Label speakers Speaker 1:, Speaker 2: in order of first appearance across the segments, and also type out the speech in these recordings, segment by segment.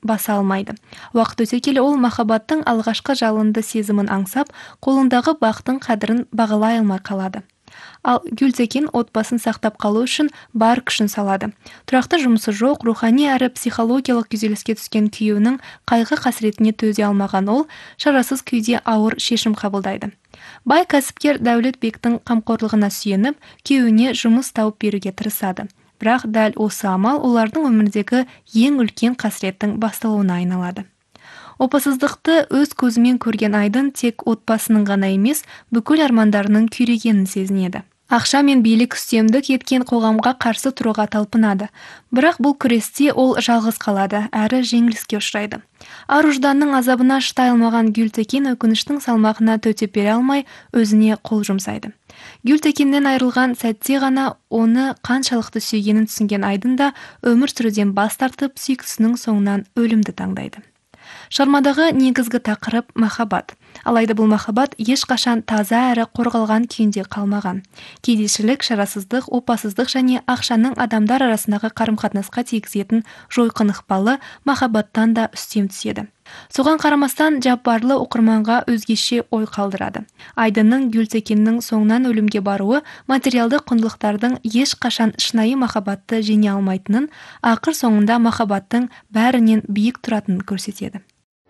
Speaker 1: баса алмайды. Уақыт өте келе ол махаббаттың алғашқы жалынды сезімін аңсап, қолындағы бақтың қадірін бағалай алмай қалады. Ал Гүлтекин отбасын сақтап қалу үшін бар күшін салады. Тұрақты жұмысы жоқ, рухани әрі психологиялық күйзеліске түскен күйеуінің қайғы қасіретіне төзе алмаған ол, шарасыз күйде ауыр шешім қабылдайды. Бай кәсіпкер Дәулетбектің қамқорлығына сүйеніп, күйеуіне жұмыс тауып беруге тырысады. Бірақ дәл осы амал олардың өмірдегі ең үлкен қасіреттің басталуына айналады. Опасыздықты өз көзімен көрген Айдын тек отбасының ғана емес, бүкіл армандарының күйрегенін сезінеді. Ақша мен билік үстемдік еткен қоғамға қарсы тұруға талпынады. Бірақ бұл күресте ол жалғыз қалады, әрі жеңіліске ұшырайды. Ар-ұжданның азабына шыдай алмаған Гүлтекин өкініштің салмағына төтеп бере алмай, өзіне қол жұмсайды. Гүлтекиннен айырылған сәтте ғана оны қаншалықты сүйгенін түсінген Айдын да өмір сүруден бас тартып, сүйіктісінің соңынан өлімді таңдайды. Шығармадағы негізгі тақырып махаббат. Алайда бұл махаббат ешқашан таза әрі қорғалған күйінде қалмаған. Кедейшілік, шарасыздық, опасыздық және ақшаның адамдар арасындағы қарым-қатынасқа тигізетін жойқын ықпалы махаббаттан да үстем түседі. Соған қарамастан Жаппарлы оқырманға өзгеше ой қалдырады. Айдынның Гүлтекиннің соңынан өлімге баруы материалды құндылықтардың ешқашан шынайы махаббатты жеңе алмайтынын, ақыр соңында махаббаттың бәрінен биік тұратынын көрсетеді.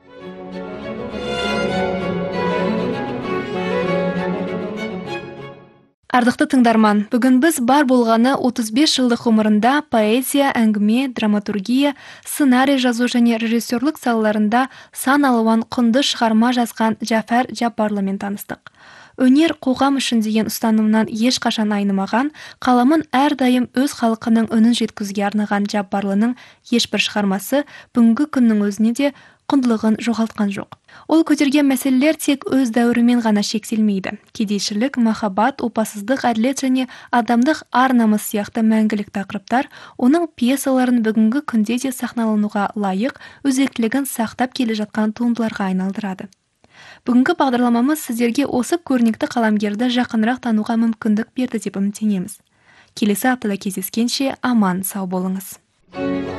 Speaker 1: Ардақты тыңдарман, бүгін біз бар болғаны 35 жылдық ғұмырында поэзия, әңгіме, драматургия, сценарий жазу және режиссерлік салаларында сан алуан құнды шығарма жазған Джафар Жаппарлымен таныстық. Өнер қоғам үшін деген ұстанымнан ешқашан айнымаған, қаламын әрдайым өз халқының үнін жеткізуге арнаған Жаппарлының ешбір шығармасы бүгінгі күннің өзіне де құндылығын жоғалтқан жоқ. Ол көтерген мәселелер тек өз дәуірімен ғана шектелмейді. Кедейшілік, махаббат, опасыздық, әділет және адамдық ар-намыс сияқты мәңгілік тақырыптар оның пьесаларын бүгінгі күнде де сахналануға лайық, өзектілігін сақтап келе жатқан туындыларға айналдырады. Бүгінгі бағдарламамыз сіздерге осы көрнекті қаламгерді жақынырақ тануға мүмкіндік берді деп үміттенеміз. Келесі аптада кездескенше аман сау болыңыз.